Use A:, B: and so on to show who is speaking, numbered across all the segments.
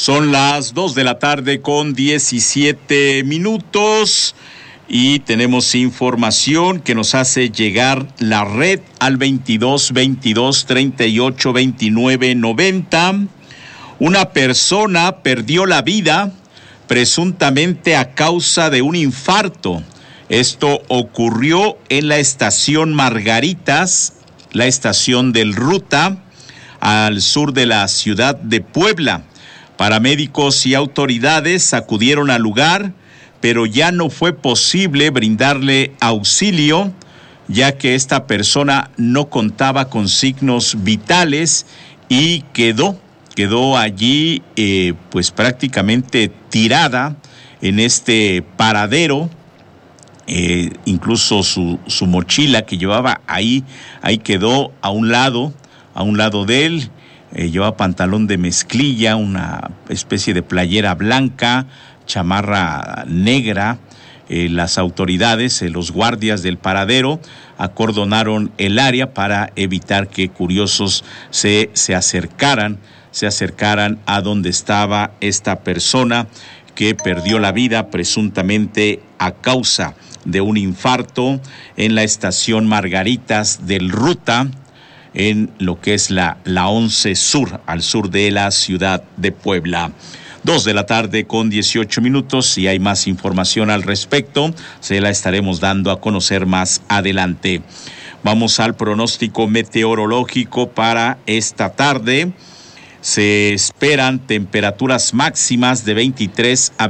A: Son las 2 de la tarde con 17 minutos y tenemos información que nos hace llegar la red al 22 22 38 29 90. Una persona perdió la vida presuntamente a causa de un infarto. Esto ocurrió en la estación Margaritas, la estación del Ruta, al sur de la ciudad de Puebla. Paramédicos y autoridades acudieron al lugar, pero ya no fue posible brindarle auxilio, ya que esta persona no contaba con signos vitales y quedó allí pues prácticamente tirada en este paradero. Incluso su mochila que llevaba ahí quedó a un lado de él. Llevaba pantalón de mezclilla, una especie de playera blanca, chamarra negra. Las autoridades, los guardias del paradero, acordonaron el área para evitar que curiosos se acercaran a donde estaba esta persona que perdió la vida presuntamente a causa de un infarto en la estación Margaritas del Ruta, en lo que es la 11 Sur, al sur de la ciudad de Puebla. 2 de la tarde con 18 minutos. Si hay más información al respecto, se la estaremos dando a conocer más adelante. Vamos al pronóstico meteorológico para esta tarde. Se esperan temperaturas máximas de 23 a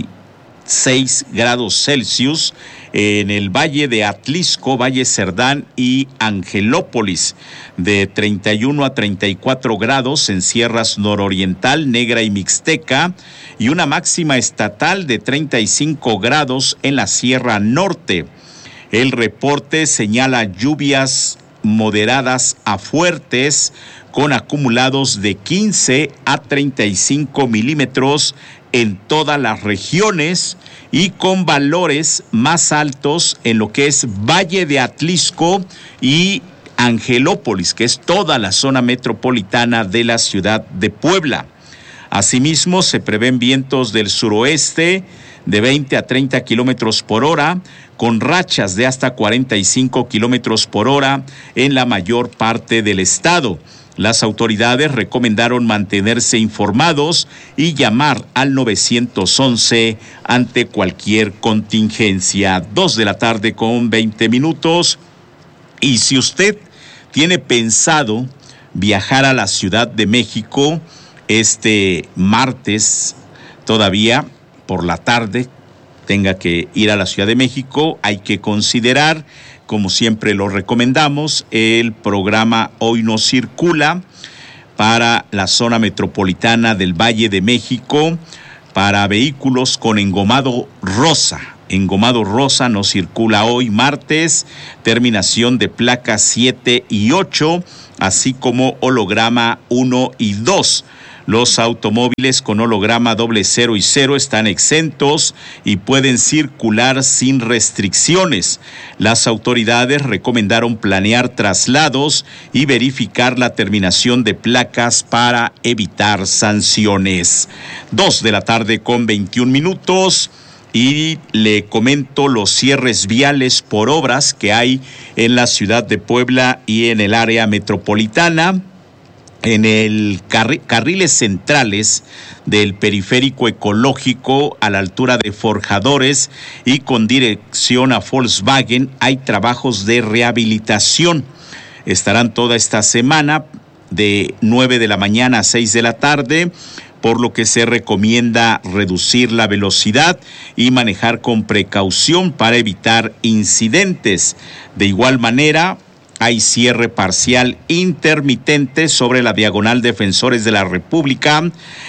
A: 26 grados Celsius en el Valle de Atlisco, Valle Cerdán y Angelópolis, de 31 a 34 grados en Sierras Nororiental, Negra y Mixteca, y una máxima estatal de 35 grados en la Sierra Norte. El reporte señala lluvias moderadas a fuertes con acumulados de 15 a 35 milímetros en todas las regiones y con valores más altos en lo que es Valle de Atlisco y Angelópolis, que es toda la zona metropolitana de la ciudad de Puebla. Asimismo, se prevén vientos del suroeste de 20 a 30 kilómetros por hora, con rachas de hasta 45 kilómetros por hora en la mayor parte del estado. Las autoridades recomendaron mantenerse informados y llamar al 911 ante cualquier contingencia. 2 de la tarde con 20 minutos. Y si usted tiene pensado viajar a la Ciudad de México este martes, todavía por la tarde, tenga que ir a la Ciudad de México, hay que considerar, como siempre lo recomendamos, el programa Hoy No Circula para la zona metropolitana del Valle de México, para vehículos con engomado rosa. Engomado rosa no circula hoy martes, terminación de placas 7 y 8, así como holograma 1 y 2. Los automóviles con holograma 00 y 0 están exentos y pueden circular sin restricciones. Las autoridades recomendaron planear traslados y verificar la terminación de placas para evitar sanciones. 2 de la tarde con 21 minutos. Y le comento los cierres viales por obras que hay en la ciudad de Puebla y en el área metropolitana. En el carriles centrales del periférico ecológico a la altura de Forjadores y con dirección a Volkswagen hay trabajos de rehabilitación. Estarán toda esta semana de 9 de la mañana a 6 de la tarde, por lo que se recomienda reducir la velocidad y manejar con precaución para evitar incidentes. De igual manera, hay cierre parcial intermitente sobre la diagonal Defensores de la República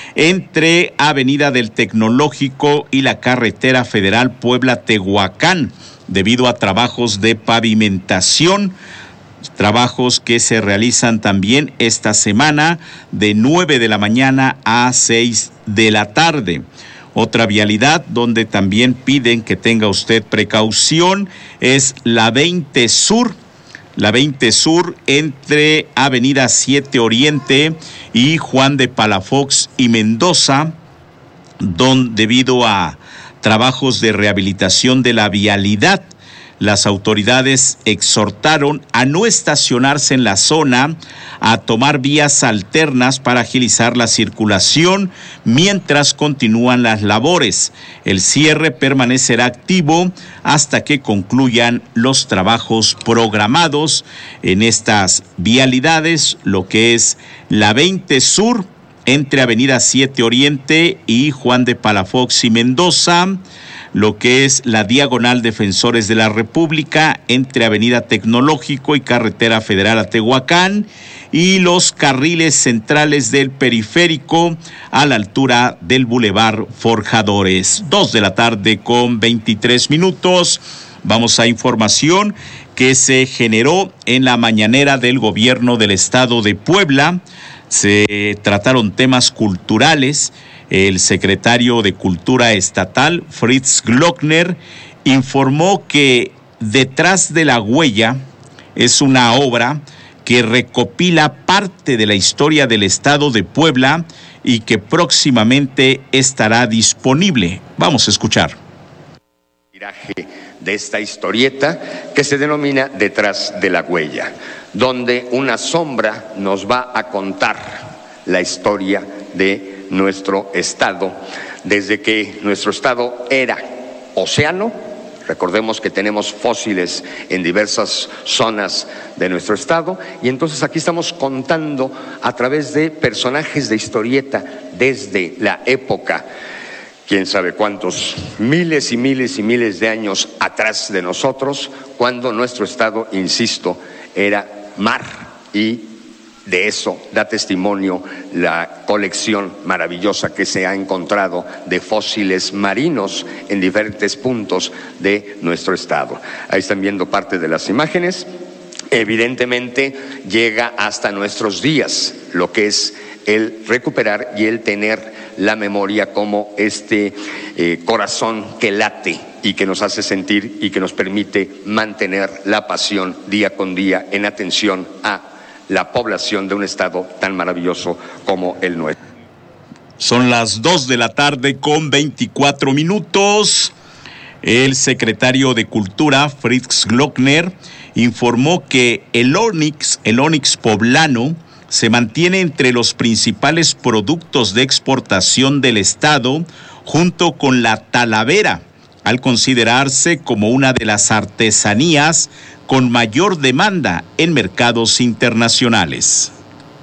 A: entre Avenida del Tecnológico y la carretera federal Puebla-Tehuacán, debido a trabajos de pavimentación, trabajos que se realizan también esta semana de 9 de la mañana a 6 de la tarde. Otra vialidad donde también piden que tenga usted precaución es la 20 Sur, la 20 Sur entre Avenida 7 Oriente y Juan de Palafox y Mendoza, debido a trabajos de rehabilitación de la vialidad. Las autoridades exhortaron a no estacionarse en la zona, a tomar vías alternas para agilizar la circulación mientras continúan las labores. El cierre permanecerá activo hasta que concluyan los trabajos programados en estas vialidades, lo que es la 20 Sur entre Avenida 7 Oriente y Juan de Palafox y Mendoza, lo que es la Diagonal Defensores de la República entre Avenida Tecnológico y Carretera Federal a Tehuacán, y los carriles centrales del periférico a la altura del Boulevard Forjadores. 2:23 p.m. Vamos a información que se generó en la mañanera del gobierno del estado de Puebla. Se trataron temas culturales. El secretario de Cultura Estatal, Fritz Glockner, informó que Detrás de la Huella es una obra que recopila parte de la historia del estado de Puebla y que próximamente estará disponible. Vamos a escuchar.
B: De esta historieta que se denomina Detrás de la Huella, donde una sombra nos va a contar la historia de nuestro estado, desde que nuestro estado era océano. Recordemos que tenemos fósiles en diversas zonas de nuestro estado, y entonces aquí estamos contando a través de personajes de historieta desde la época, quién sabe cuántos, miles y miles y miles de años atrás de nosotros, cuando nuestro estado, insisto, era mar, y de eso da testimonio la colección maravillosa que se ha encontrado de fósiles marinos en diferentes puntos de nuestro estado. Ahí están viendo parte de las imágenes. Evidentemente llega hasta nuestros días lo que es el recuperar y el tener la memoria como este corazón que late y que nos hace sentir y que nos permite mantener la pasión día con día en atención a la población de un estado tan maravilloso como el nuestro.
A: Son las 2:24 p.m. El secretario de Cultura, Fritz Glockner, informó que el onix poblano se mantiene entre los principales productos de exportación del estado, junto con la talavera, al considerarse como una de las artesanías con mayor demanda en mercados internacionales.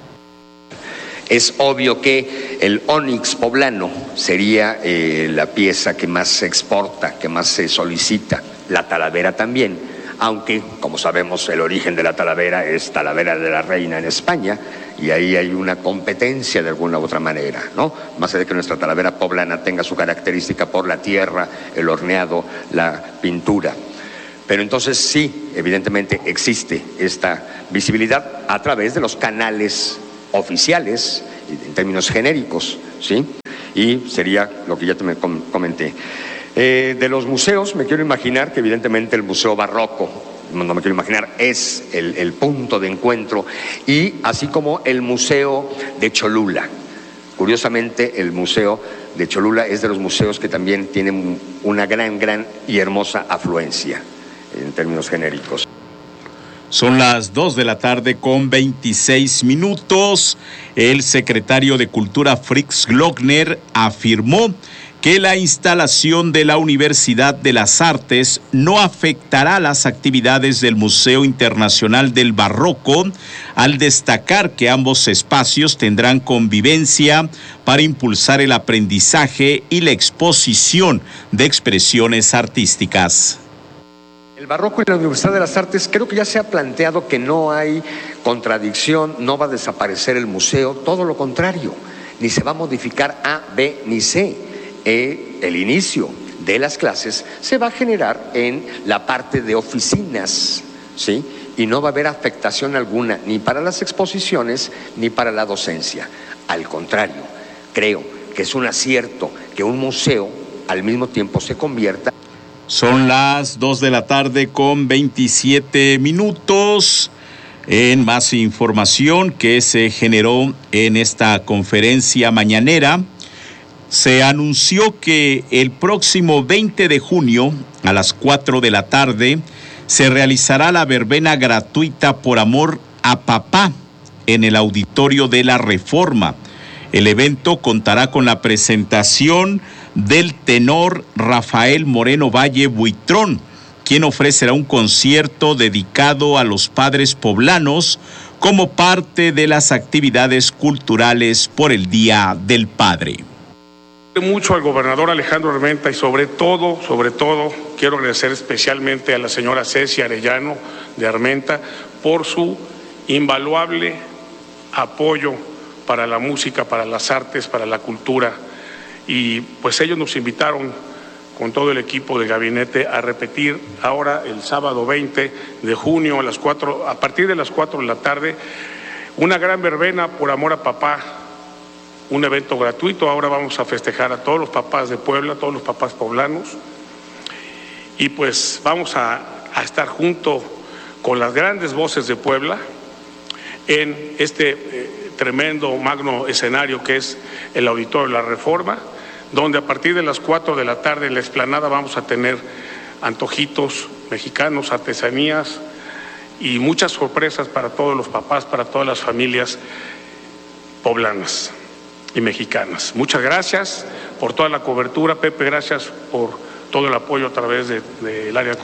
B: Es obvio que el ónix poblano sería la pieza que más se exporta, que más se solicita, la talavera también, aunque, como sabemos, el origen de la talavera es Talavera de la Reina en España, y ahí hay una competencia de alguna u otra manera, ¿no? Más allá de que nuestra talavera poblana tenga su característica por la tierra, el horneado, la pintura. Pero entonces sí, evidentemente existe esta visibilidad a través de los canales oficiales, en términos genéricos, ¿sí? Y sería lo que ya te me comenté. De los museos, me quiero imaginar que evidentemente el Museo Barroco, no me quiero imaginar, es el punto de encuentro, y así como el Museo de Cholula. Curiosamente, el Museo de Cholula es de los museos que también tienen una gran y hermosa afluencia en términos genéricos.
A: Son las 2:26 p.m. El secretario de Cultura, Fritz Glockner, afirmó que la instalación de la Universidad de las Artes no afectará las actividades del Museo Internacional del Barroco, al destacar que ambos espacios tendrán convivencia para impulsar el aprendizaje y la exposición de expresiones artísticas.
B: El Barroco y la Universidad de las Artes, creo que ya se ha planteado que no hay contradicción, no va a desaparecer el museo, todo lo contrario, ni se va a modificar A, B ni C. El inicio de las clases se va a generar en la parte de oficinas, ¿sí? Y no va a haber afectación alguna, ni para las exposiciones, ni para la docencia. Al contrario, creo que es un acierto que un museo al mismo tiempo se convierta.
A: Son las 2:27 p.m. En más información que se generó en esta conferencia mañanera, se anunció que el próximo 20 de junio a las 4 de la tarde se realizará la verbena gratuita por amor a papá en el auditorio de la Reforma. El evento contará con la presentación del tenor Rafael Moreno Valle Buitrón, quien ofrecerá un concierto dedicado a los padres poblanos como parte de las actividades culturales por el Día del Padre.
C: Mucho al gobernador Alejandro Armenta y sobre todo, quiero agradecer especialmente a la señora Ceci Arellano de Armenta por su invaluable apoyo para la música, para las artes, para la cultura. Y pues ellos nos invitaron con todo el equipo de gabinete a repetir ahora el sábado 20 de junio a partir de las 4 de la tarde, una gran verbena por amor a papá, un evento gratuito. Ahora vamos a festejar a todos los papás de Puebla, todos los papás poblanos, y pues vamos a estar junto con las grandes voces de Puebla en este tremendo magno escenario que es el Auditorio de la Reforma, donde a partir de las 4 de la tarde en la explanada vamos a tener antojitos mexicanos, artesanías y muchas sorpresas para todos los papás, para todas las familias poblanas y mexicanas. Muchas gracias por toda la cobertura, Pepe, gracias por todo el apoyo a través del área.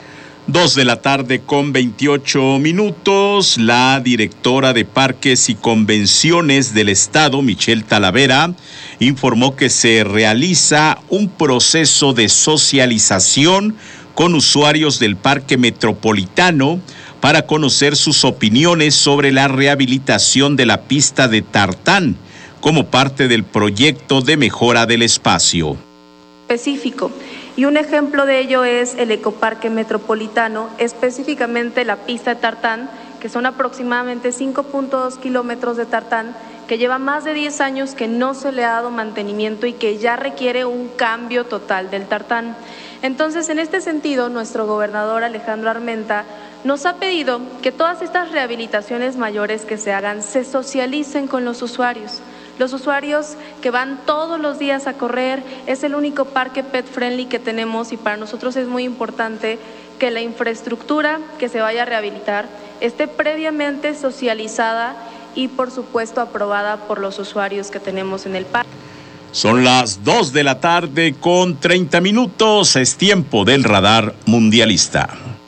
A: 2:28 p.m. La directora de Parques y Convenciones del Estado, Michelle Talavera, informó que se realiza un proceso de socialización con usuarios del Parque Metropolitano para conocer sus opiniones sobre la rehabilitación de la pista de tartán como parte del proyecto de mejora del espacio.
D: Específico. Y un ejemplo de ello es el Ecoparque Metropolitano, específicamente la pista de tartán, que son aproximadamente 5.2 kilómetros de tartán, que lleva más de 10 años que no se le ha dado mantenimiento y que ya requiere un cambio total del tartán. Entonces, en este sentido, nuestro gobernador Alejandro Armenta nos ha pedido que todas estas rehabilitaciones mayores que se hagan se socialicen con los usuarios. Los usuarios que van todos los días a correr, es el único parque pet friendly que tenemos y para nosotros es muy importante que la infraestructura que se vaya a rehabilitar esté previamente socializada y por supuesto aprobada por los usuarios que tenemos en el parque.
A: Son las 2:30 p.m. Es tiempo del Radar Mundialista.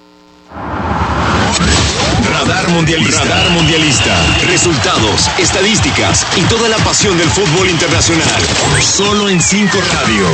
E: Radar Mundialista. Radar Mundialista. Resultados, estadísticas y toda la pasión del fútbol internacional. Solo en 5 Radio.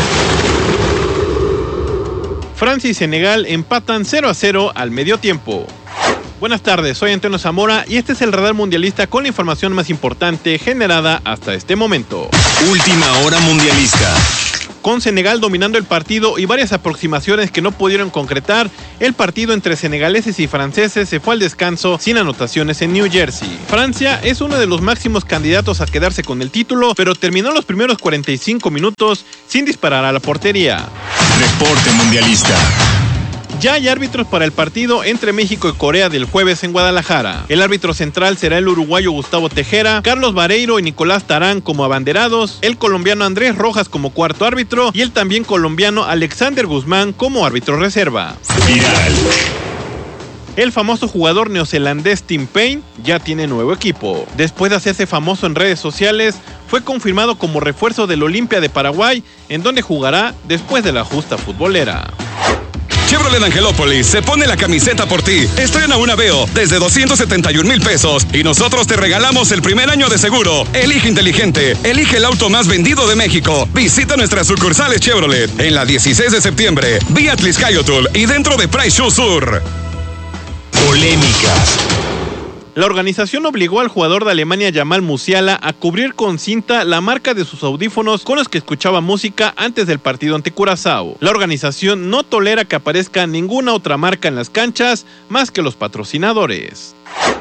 F: Francia y Senegal empatan 0-0 al medio tiempo. Buenas tardes, soy Antonio Zamora y este es el Radar Mundialista con la información más importante generada hasta este momento.
E: Última hora mundialista.
F: Con Senegal dominando el partido y varias aproximaciones que no pudieron concretar, el partido entre senegaleses y franceses se fue al descanso sin anotaciones en New Jersey. Francia es uno de los máximos candidatos a quedarse con el título, pero terminó los primeros 45 minutos sin disparar a la portería.
E: Reporte mundialista.
F: Ya hay árbitros para el partido entre México y Corea del jueves en Guadalajara. El árbitro central será el uruguayo Gustavo Tejera, Carlos Vareiro y Nicolás Tarán como abanderados, el colombiano Andrés Rojas como cuarto árbitro y el también colombiano Alexander Guzmán como árbitro reserva.
E: Viral.
F: El famoso jugador neozelandés Tim Payne ya tiene nuevo equipo. Después de hacerse famoso en redes sociales, fue confirmado como refuerzo del Olimpia de Paraguay, en donde jugará después de la justa futbolera.
G: Chevrolet Angelópolis se pone la camiseta por ti. Estrena un Aveo desde 271,000 pesos y nosotros te regalamos el primer año de seguro. Elige inteligente, elige el auto más vendido de México. Visita nuestras sucursales Chevrolet en la 16 de septiembre, vía Tliscayotul y dentro de Price Show Sur.
E: Polémicas.
F: La organización obligó al jugador de Alemania Jamal Musiala a cubrir con cinta la marca de sus audífonos con los que escuchaba música antes del partido ante Curazao. La organización no tolera que aparezca ninguna otra marca en las canchas más que los patrocinadores.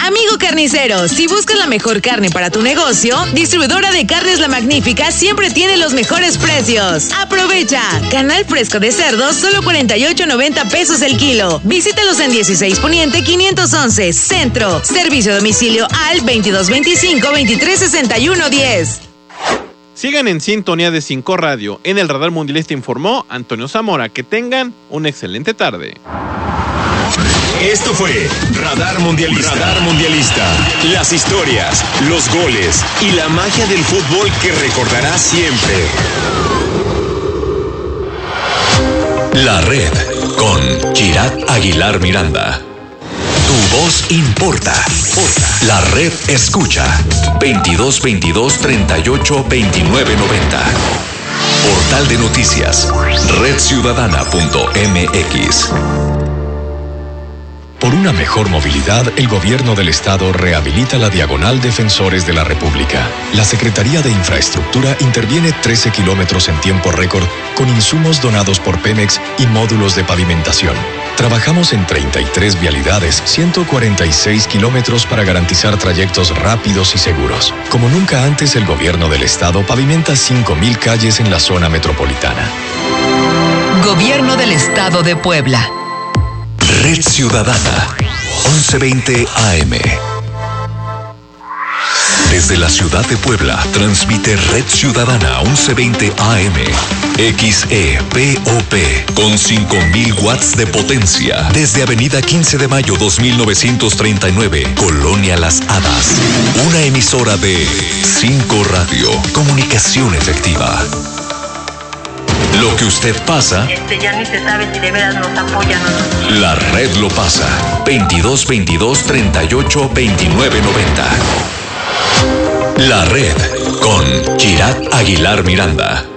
H: Amigo carnicero, si buscas la mejor carne para tu negocio, Distribuidora de Carnes La Magnífica siempre tiene los mejores precios. ¡Aprovecha! Canal fresco de cerdo, solo 48.90 pesos el kilo. Visítalos en 16 Poniente 511, Centro. Servicio a domicilio al 2225-2361-10.
F: Sigan en sintonía de 5 Radio. En el Radar Mundialista informó Antonio Zamora. Que tengan una excelente tarde.
E: Esto fue Radar Mundialista. Radar Mundialista. Las historias, los goles y la magia del fútbol que recordarás siempre. La Red con Chirat Aguilar Miranda. Tu voz importa. La Red escucha. 2222-382990. Portal de noticias. redciudadana.mx. Por una mejor movilidad, el Gobierno del Estado rehabilita la Diagonal Defensores de la República. La Secretaría de Infraestructura interviene 13 kilómetros en tiempo récord con insumos donados por Pemex y módulos de pavimentación. Trabajamos en 33 vialidades, 146 kilómetros para garantizar trayectos rápidos y seguros. Como nunca antes, el Gobierno del Estado pavimenta 5,000 calles en la zona metropolitana.
H: Gobierno del Estado de Puebla.
E: Red Ciudadana, 1120 AM. Desde la ciudad de Puebla, transmite Red Ciudadana 1120 AM. XEPOP, con 5,000 watts de potencia. Desde Avenida 15 de Mayo 2939, Colonia Las Hadas. Una emisora de 5 Radio, comunicación efectiva. Lo que usted pasa,
I: ya ni se sabe si de veras nos apoyan o no.
E: La Red lo pasa. 2222-382990. La Red con Chirat Aguilar Miranda.